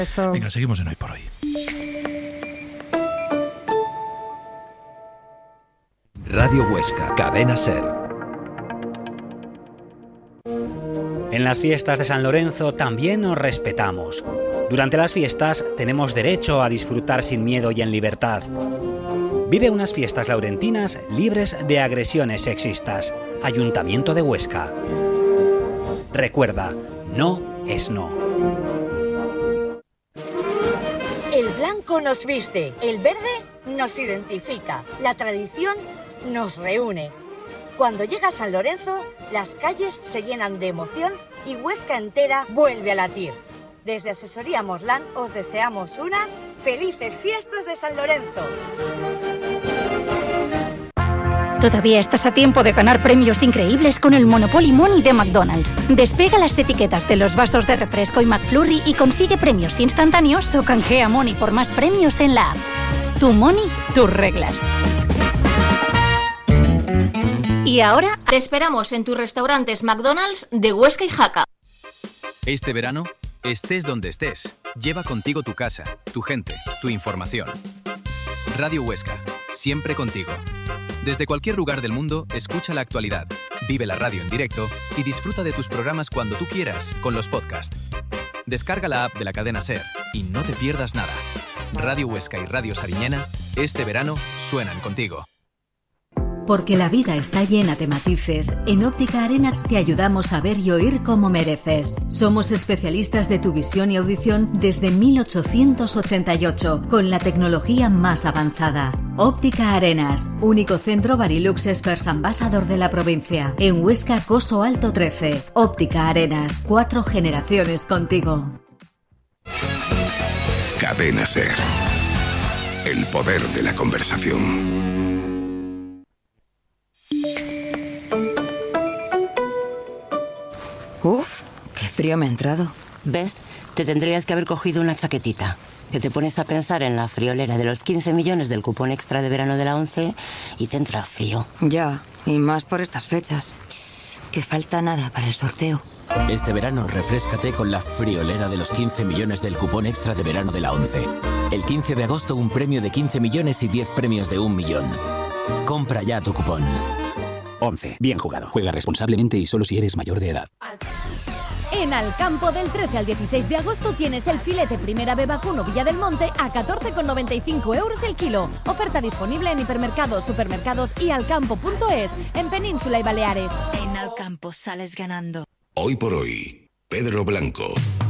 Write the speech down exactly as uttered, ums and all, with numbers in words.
Eso. Venga, seguimos en Hoy por Hoy. Radio Huesca, Cadena Ser. En las fiestas de San Lorenzo también nos respetamos. Durante las fiestas tenemos derecho a disfrutar sin miedo y en libertad. Vive unas fiestas laurentinas libres de agresiones sexistas. Ayuntamiento de Huesca. Recuerda, no es no. El blanco nos viste, el verde nos identifica, la tradición nos reúne. Cuando llega San Lorenzo, las calles se llenan de emoción y Huesca entera vuelve a latir. Desde Asesoría Morlán os deseamos unas felices fiestas de San Lorenzo. Todavía estás a tiempo de ganar premios increíbles con el Monopoly Money de McDonald's. Despega las etiquetas de los vasos de refresco y McFlurry y consigue premios instantáneos o canjea Money por más premios en la app. Tu Money, tus reglas. Y ahora te esperamos en tus restaurantes McDonald's de Huesca y Jaca. Este verano, estés donde estés, lleva contigo tu casa, tu gente, tu información. Radio Huesca, siempre contigo. Desde cualquier lugar del mundo, escucha la actualidad, vive la radio en directo y disfruta de tus programas cuando tú quieras con los podcasts. Descarga la app de la cadena SER y no te pierdas nada. Radio Huesca y Radio Sariñena, este verano, suenan contigo. Porque la vida está llena de matices, en Óptica Arenas te ayudamos a ver y oír como mereces. Somos especialistas de tu visión y audición desde mil ochocientos ochenta y ocho, con la tecnología más avanzada. Óptica Arenas, único centro Varilux Experts Ambassador de la provincia. En Huesca, Coso Alto trece. Óptica Arenas, cuatro generaciones contigo. Cadena SER. El poder de la conversación. Uf, qué frío me ha entrado. ¿Ves? Te tendrías que haber cogido una chaquetita. Que te pones a pensar en la friolera de los quince millones del cupón extra de verano de la ONCE y te entra frío. Ya, y más por estas fechas. Que falta nada para el sorteo. Este verano refréscate con la friolera de los quince millones del cupón extra de verano de la ONCE. El quince de agosto un premio de quince millones y diez premios de un millón. Compra ya tu cupón. ONCE. Bien jugado. Juega responsablemente y solo si eres mayor de edad. En Alcampo del trece al dieciséis de agosto tienes el filete Primera B Vacuno Villa del Monte a catorce con noventa y cinco euros el kilo. Oferta disponible en hipermercados, supermercados y alcampo punto es en Península y Baleares. En Alcampo sales ganando. Hoy por hoy, Pedro Blanco.